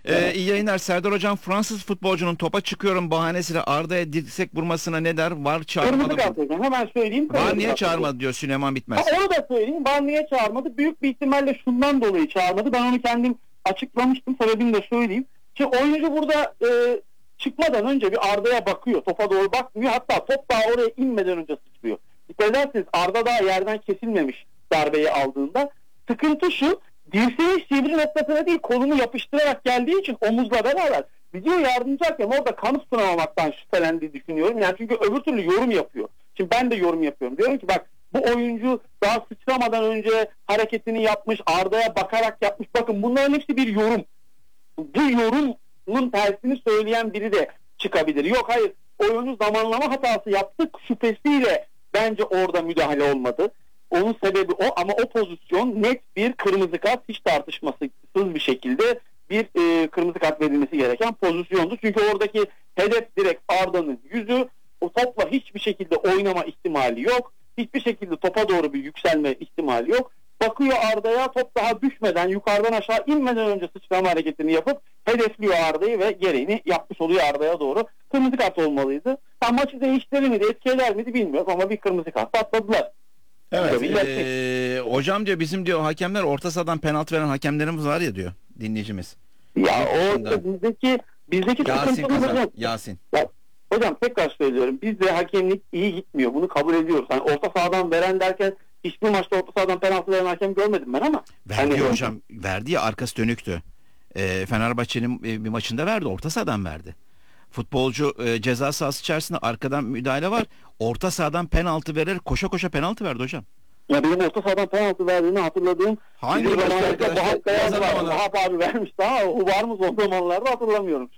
İyi yayınlar. Serdar Hocam, Fransız futbolcunun topa çıkıyorum bahanesiyle Arda'ya dirsek vurmasına ne der? VAR çağırmalı Kırmızı kart mı? hocam. Hemen söyleyeyim. VAR niye çağırmadı diyor Süleyman Bitmez. Onu da söyleyeyim. VAR niye çağırmadı? Büyük bir ihtimalle şundan dolayı çağırmadı. Ben onu kendim açıklamıştım. Sebebini de söyleyeyim. Şimdi oyuncu burada çıkmadan önce bir Arda'ya bakıyor. Topa doğru bakmıyor. Hatta top daha oraya inmeden önce sıçrıyor. Dikkat ederseniz Arda daha yerden kesilmemiş darbeyi aldığında. Sıkıntı şu. Dirseği sivri noktasına değil, kolunu yapıştırarak geldiği için omuzla beraber video yardımcı hakem orada kanı sınamamaktan şüphelendiği düşünüyorum. Yani çünkü öbür türlü yorum yapıyor. Şimdi ben de yorum yapıyorum. Diyorum ki bak, bu oyuncu daha sıçramadan önce hareketini yapmış, Arda'ya bakarak yapmış. Bakın bunların hepsi bir yorum. Bu yorumun tersini söyleyen biri de çıkabilir. Yok hayır, oyuncu zamanlama hatası yaptı şüphesiyle bence orada müdahale olmadı. Onun sebebi o, ama o pozisyon net bir kırmızı kart, hiç tartışmasız bir şekilde bir kırmızı kart verilmesi gereken pozisyondu. Çünkü oradaki hedef direkt Arda'nın yüzü. O topla hiçbir şekilde oynama ihtimali yok. Hiçbir şekilde topa doğru bir yükselme ihtimali yok. Bakıyor Arda'ya, top daha düşmeden, yukarıdan aşağı inmeden önce sıçrama hareketini yapıp hedefliyor Arda'yı ve gereğini yapmış oluyor Arda'ya doğru. Kırmızı kart olmalıydı. Maçı değiştirir miydi, etkiler miydi bilmiyorum ama bir kırmızı kart atladılar. Evet. Hocam diyor, bizim diyor hakemler orta sahadan penaltı veren hakemlerimiz var ya diyor dinleyicimiz. Ya o bizdeki Yasin sıkıntımız Kazan. hocam. Yasin. Ya, hocam tekrar söylüyorum. Bizde hakemlik iyi gitmiyor. Bunu kabul ediyoruz. Hani orta sahadan veren derken hiçbir maçta orta sahadan penaltı veren hakem görmedim ben ama. Verdi hocam. Verdi ya, arkası dönüktü. Fenerbahçe'nin bir maçında verdi. Orta sahadan verdi. Futbolcu ceza sahası içerisinde arkadan müdahale var. Orta sahadan penaltı verir. Koşa koşa penaltı verdi hocam. Ya benim orta sahadan penaltı verdiğini hatırladığım. Hangi maçta arkadaşlar? Vahap abi vermiş daha. O var mı son zamanlarda hatırlamıyorum.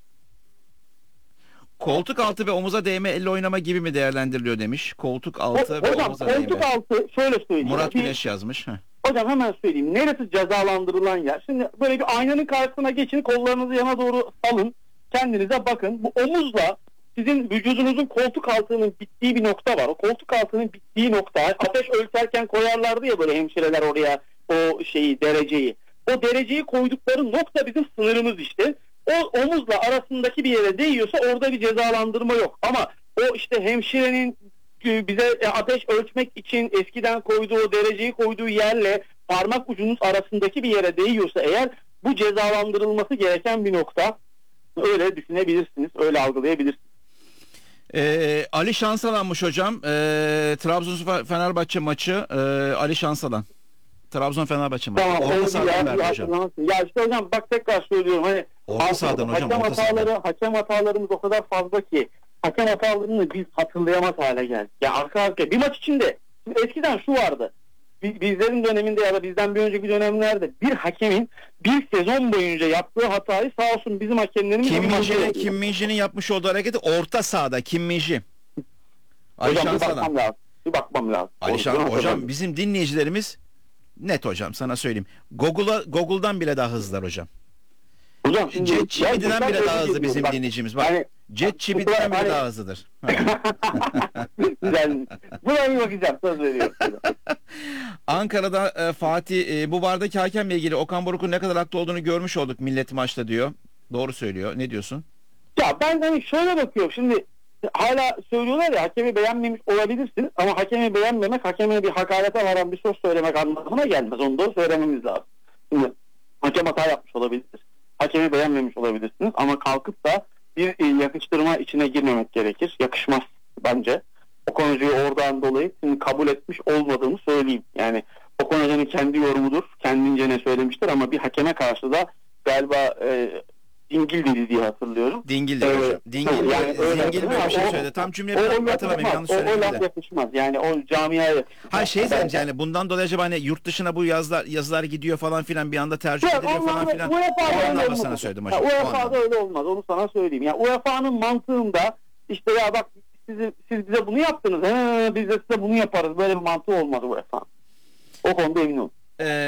Koltuk altı ve omuza değme, elle oynama gibi mi değerlendiriliyor demiş. Koltuk altı ve Hocam, omuza değme. koltuk altı şöyle söyleyeyim. Murat Güneş yazmış. Hocam hemen söyleyeyim. Neresi cezalandırılan yer? Şimdi böyle bir aynanın karşısına geçin, kollarınızı yana doğru alın. Kendinize bakın. Bu omuzla sizin vücudunuzun koltuk altının bittiği bir nokta var. O koltuk altının bittiği nokta, ateş ölçerken koyarlardı ya böyle hemşireler oraya o dereceyi. O dereceyi koydukları nokta bizim sınırımız işte. O omuzla arasındaki bir yere değiyorsa orada bir cezalandırma yok. Ama o işte hemşirenin bize ateş ölçmek için eskiden koyduğu o dereceyi koyduğu yerle parmak ucunuz arasındaki bir yere değiyorsa eğer, bu cezalandırılması gereken bir nokta. Öyle düşünebilirsiniz, öyle algılayabilirsiniz. Ali Şansalan'mış hocam. Trabzon Fenerbahçe maçı. Ali Şansalan. Trabzon Fenerbahçe maçı. Tamam, Orta sahadan verdi hocam. Ya işte hocam bak, tekrar söylüyorum. Hani orta sahadan hocam. Hakem hatalarımız o kadar fazla ki hakem hatalarını biz hatırlayamaz hale geldik. Ya arka arkaya bir maç içinde, eskiden şu vardı. Bizlerin döneminde ya da bizden bir önceki dönemlerde bir hakemin bir sezon boyunca yaptığı hatayı sağ olsun bizim hakemlerimiz... Kim Min-ji'nin yapmış olduğu hareketi orta sahada. Kim Min-ji. Ali hocam Şansalan. bir bakmam lazım. Hocam bizim dinleyicilerimiz net hocam, sana söyleyeyim. Google'dan bile daha hızlılar hocam. Hocam ChatGPT'den bile daha hızlı bizim dinleyicimiz. Bak, yani, ChatGPT'den bile daha hızlıdır. Güzel. Buna bir bakacağım, söz veriyorum. Ankara'da Fatih, bu vardaki hakemle ilgili Okan Buruk'un ne kadar haklı olduğunu görmüş olduk millet maçta diyor. Doğru söylüyor. Ne diyorsun? Ya ben hani şöyle bakıyorum. Şimdi hala söylüyorlar ya, hakemi beğenmemiş olabilirsiniz ama hakemi beğenmemek, hakeme bir hakarete varan bir söz söylemek anlamına gelmez. Onu da söylememiz lazım. Şimdi hakem hata yapmış olabilir. Hakemi beğenmemiş olabilirsiniz ama kalkıp da bir yakıştırma içine girmemek gerekir. Yakışmaz bence. Okan Hoca'yı oradan dolayı kabul etmiş olmadığımı söyleyeyim. Yani Okan Hoca'nın kendi yorumudur. Kendince ne söylemiştir ama bir hakeme karşı da galiba dingil dedi diye hatırlıyorum. Dingil dedi hocam. Dingil yani dingil bir şey söyledi. Tam cümleyi hatırlamayayım, yanlış söyledim. O laf yakışmaz. Yani o camiaya yakışmaz. Ha yani bundan dolayı acaba hani yurt dışına bu yazılar gidiyor falan filan, bir anda tercüme ediliyor falan filan. UEFA'da sana söyledim hocam. UEFA'da öyle olmaz. Onu sana söyleyeyim. Yani UEFA'nın mantığında işte ya bak siz bize bunu yaptınız. Biz de size bunu yaparız. Böyle bir mantığı olmaz UEFA. O konuda emin olun.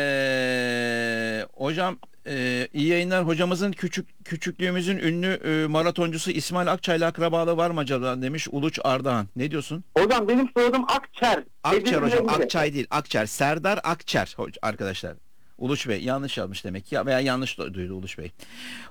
Hocam iyi yayınlar. Hocamızın küçüklüğümüzün ünlü maratoncusu İsmail Akçay'la akrabalığı var mı acaba demiş Uluç Ardahan. Ne diyorsun? Hocam benim soyadım Akçer. Akçer hocam. Akçay değil. Akçer. Serdar Akçer arkadaşlar. Uluç Bey yanlış yazmış demek ki veya yanlış duydu Uluç Bey.